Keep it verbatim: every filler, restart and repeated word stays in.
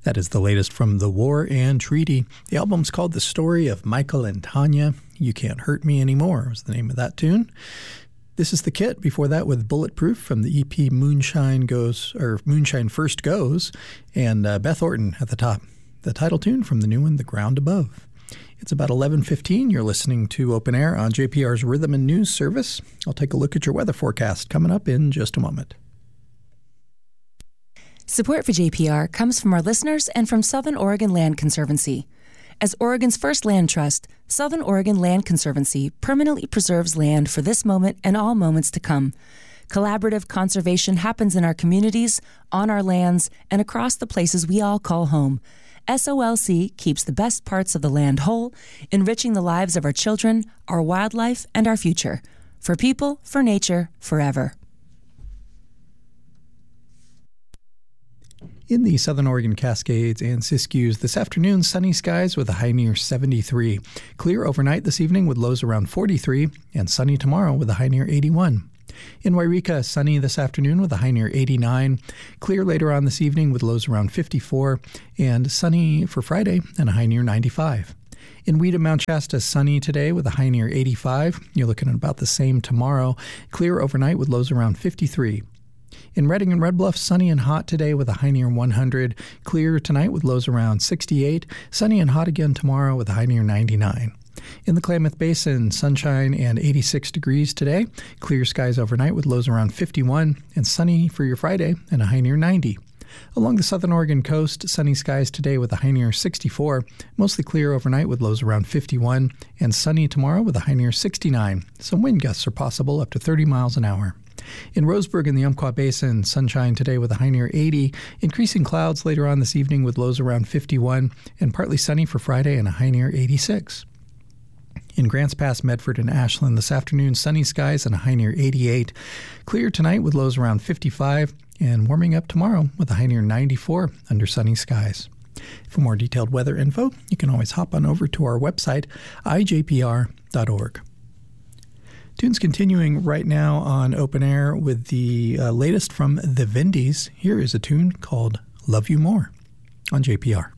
That is the latest from The War and Treaty. The album's called The Story of Michael and Tanya. You Can't Hurt Me Anymore was the name of that tune. This is The Kit. Before that with Bulletproof from the E P Moonshine Goes, or Moonshine First Goes, and uh, Beth Orton at the top. The title tune from the new one, The Ground Above. It's about eleven fifteen. You're listening to Open Air on J P R's Rhythm and News Service. I'll take a look at your weather forecast coming up in just a moment. Support for J P R comes from our listeners and from Southern Oregon Land Conservancy. As Oregon's first land trust, Southern Oregon Land Conservancy permanently preserves land for this moment and all moments to come. Collaborative conservation happens in our communities, on our lands, and across the places we all call home. S O L C keeps the best parts of the land whole, enriching the lives of our children, our wildlife, and our future. For people, for nature, forever. In the Southern Oregon Cascades and Siskiyous this afternoon, sunny skies with a high near seventy-three. Clear overnight this evening with lows around forty-three, and sunny tomorrow with a high near eighty-one. In Wairika, sunny this afternoon with a high near eighty-nine. Clear later on this evening with lows around fifty-four, and sunny for Friday and a high near ninety-five. In Weedham, Mount Shasta, sunny today with a high near eighty-five. You're looking at about the same tomorrow. Clear overnight with lows around fifty-three. In Redding and Red Bluff, sunny and hot today with a high near one hundred. Clear tonight with lows around sixty-eight. Sunny and hot again tomorrow with a high near ninety-nine. In the Klamath Basin, sunshine and eighty-six degrees today. Clear skies overnight with lows around fifty-one. And sunny for your Friday and a high near ninety. Along the southern Oregon coast, sunny skies today with a high near sixty-four. Mostly clear overnight with lows around fifty-one. And sunny tomorrow with a high near sixty-nine. Some wind gusts are possible up to thirty miles an hour. In Roseburg in the Umpqua Basin, sunshine today with a high near eighty, increasing clouds later on this evening with lows around fifty-one, and partly sunny for Friday and a high near eighty-six. In Grants Pass, Medford, and Ashland this afternoon, sunny skies and a high near eighty-eight. Clear tonight with lows around fifty-five, and warming up tomorrow with a high near ninety-four under sunny skies. For more detailed weather info, you can always hop on over to our website, i j p r dot org. Tunes continuing right now on Open Air with the uh, latest from the Vindies. Here is a tune called Love You More on J P R.